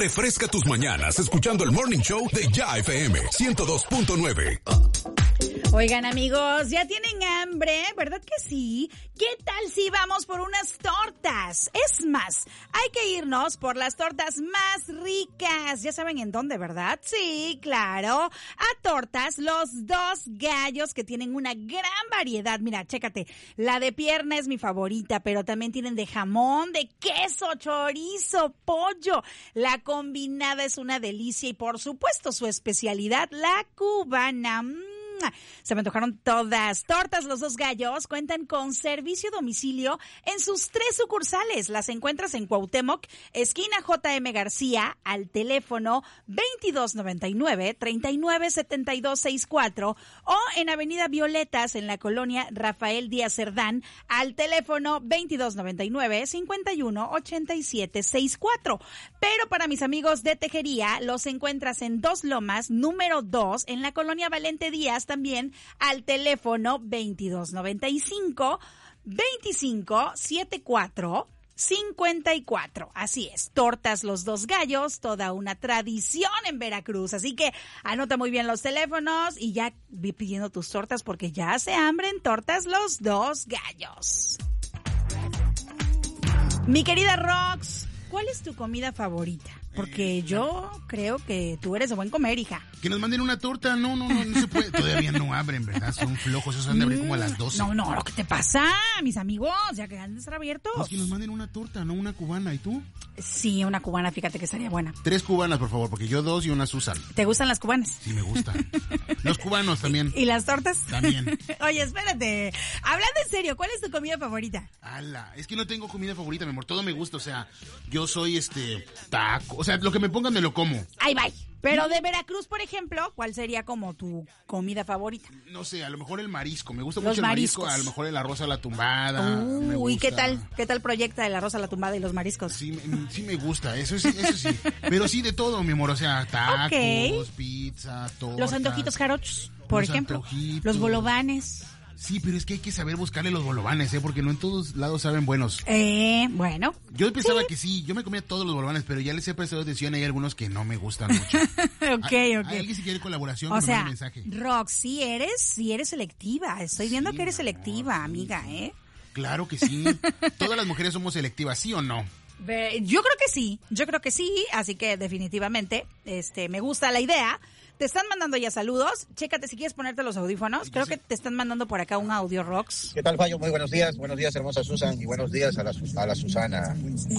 Refresca tus mañanas escuchando el Morning Show de Ya FM 102.9. Oigan, amigos, ¿ya tienen hambre? ¿Verdad que sí? ¿Qué tal si vamos por unas tortas? Es más, hay que irnos por las tortas más ricas. Ya saben en dónde, ¿verdad? Sí, claro. A Tortas Los Dos Gallos, que tienen una gran variedad. Mira, chécate. La de pierna es mi favorita, pero también tienen de jamón, de queso, chorizo, pollo. La combinada es una delicia y, por supuesto, su especialidad, la cubana. Se me antojaron todas. Tortas Los Dos Gallos cuentan con servicio a domicilio en sus 3 sucursales. Las encuentras en Cuauhtémoc, esquina J.M. García, al teléfono 2299-397264 o en Avenida Violetas, en la colonia Rafael Díaz Cerdán, al teléfono 2299-518764. Pero para mis amigos de Tejería, los encuentras en Dos Lomas, número 2, en la colonia Valente Díaz, también al teléfono 2295-2574-54. Así es, Tortas Los Dos Gallos, toda una tradición en Veracruz. Así que anota muy bien los teléfonos y ya vi pidiendo tus tortas porque ya hace hambre en Tortas Los Dos Gallos. Mi querida Rox, ¿cuál es tu comida favorita? Porque yo creo que tú eres de buen comer, hija. Que nos manden una torta, no se puede. Todavía no abren, ¿verdad? Son flojos, esos han de abrir como a las 12. No, ¿qué te pasa, mis amigos? Ya que han de estar abiertos. Pues que nos manden una torta, no una cubana. ¿Y tú? Sí, una cubana, fíjate que estaría buena. 3 cubanas, por favor, porque yo 2 y una Susan. ¿Te gustan las cubanas? Sí, me gustan. Los cubanos también. ¿Y las tortas? También. Oye, espérate. Hablando en serio, ¿cuál es tu comida favorita? Es que no tengo comida favorita, mi amor. Todo me gusta, o sea, yo soy taco. O sea, lo que me pongan me lo como. Ay, bye. Pero de Veracruz, por ejemplo, ¿cuál sería como tu comida favorita? No sé, a lo mejor el marisco. Me gusta mucho el marisco. A lo mejor el arroz a la tumbada. Uy, ¿qué tal proyecta el arroz a la tumbada y los mariscos? Sí me gusta, eso sí. Pero sí de todo, mi amor. O sea, tacos, pizza, tortas. Los antojitos jarochos, por ejemplo. Los bolovanes. Sí, pero es que hay que saber buscarle los bolovanes, porque no en todos lados saben buenos. Bueno. Yo pensaba que sí, yo me comía todos los bolovanes, pero ya les he prestado atención, hay algunos que no me gustan mucho. Ok. Alguien si quiere colaboración, o que sea, me mande mensaje. Rox, sí eres selectiva. Estoy viendo que eres selectiva, amiga, Claro que sí. Todas las mujeres somos selectivas, ¿sí o no? Yo creo que sí, así que definitivamente, me gusta la idea. Te están mandando ya saludos. Chécate si quieres ponerte los audífonos. Creo que te están mandando por acá un audio, Rox. ¿Qué tal, Fallo? Muy buenos días, hermosa Susan, y buenos días a la Susana.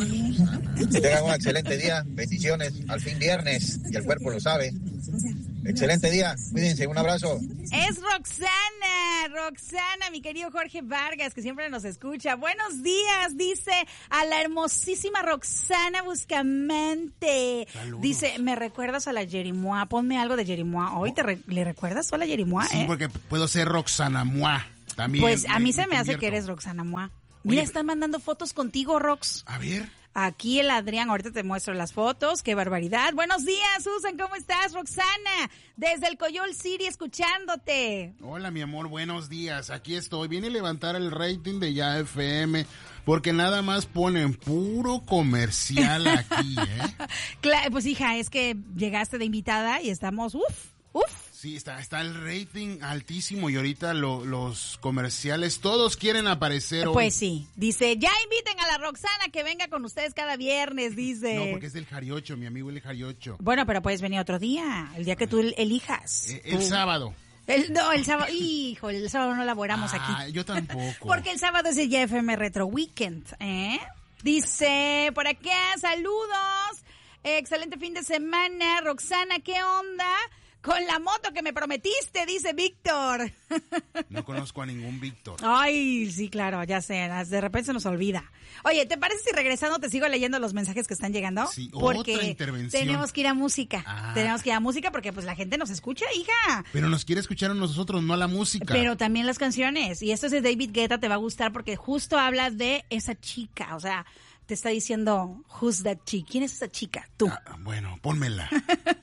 Que tengan un excelente día, bendiciones, al fin viernes, y el cuerpo lo sabe. Excelente día, cuídense, un abrazo. Es Roxana, mi querido Jorge Vargas, que siempre nos escucha. Buenos días, dice a la hermosísima Roxana Buscamente. Saludos. Dice, ¿me recuerdas a la Jerimois? Ponme algo de Jerimois. ¿Hoy le recuerdas tú a la Jerimois? Sí, porque puedo ser Roxana Moi también. Pues a mí se me hace que eres Roxana Moi. Mira, están mandando fotos contigo, Rox. A ver. Aquí el Adrián, ahorita te muestro las fotos, qué barbaridad. Buenos días, Susan, ¿cómo estás? Roxana, desde el Coyol City, escuchándote. Hola, mi amor, buenos días, aquí estoy. Vine a levantar el rating de Ya FM, porque nada más ponen puro comercial aquí, Pues hija, es que llegaste de invitada y estamos, uf. Sí, está el rating altísimo y ahorita los comerciales, todos quieren aparecer hoy. Pues sí, dice, ya inviten a la Roxana que venga con ustedes cada viernes, dice. No, porque es del Jariocho, mi amigo el Jariocho. Bueno, pero puedes venir otro día, el día que tú elijas. El sábado. El sábado, hijo, el sábado no laboramos aquí. Yo tampoco. Porque el sábado es el YFM Retro Weekend, Dice, por acá, saludos, excelente fin de semana, Roxana, ¿qué onda? Con la moto que me prometiste, dice Víctor. No conozco a ningún Víctor. Ay, sí, claro, ya sé, de repente se nos olvida. Oye, ¿te parece si regresando te sigo leyendo los mensajes que están llegando? Sí, porque otra intervención. Tenemos que ir a música. Tenemos que ir a música porque pues la gente nos escucha, hija. Pero nos quiere escuchar a nosotros, no a la música. Pero también las canciones. Y esto es de David Guetta, te va a gustar porque justo habla de esa chica, o sea, te está diciendo, who's that chick? ¿Quién es esa chica? Tú. Bueno, pónmela.